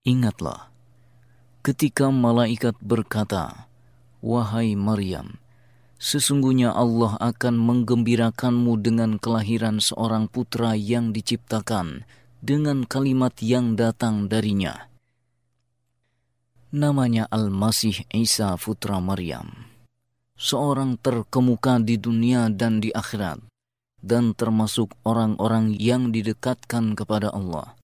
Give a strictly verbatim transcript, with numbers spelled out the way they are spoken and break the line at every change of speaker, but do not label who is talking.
Ingatlah ketika malaikat berkata, "Wahai Maryam, sesungguhnya Allah akan menggembirakanmu dengan kelahiran seorang putra yang diciptakan dengan kalimat yang datang darinya. Namanya Al-Masih Isa putra Maryam, seorang terkemuka di dunia dan di akhirat, dan termasuk orang-orang yang didekatkan kepada Allah.